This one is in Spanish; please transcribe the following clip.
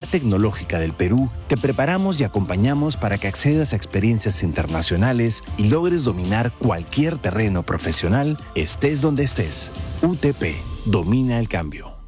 Tecnológica del Perú, te preparamos y acompañamos para que accedas a experiencias internacionales y logres dominar cualquier terreno profesional, estés donde estés. UTP, domina el cambio.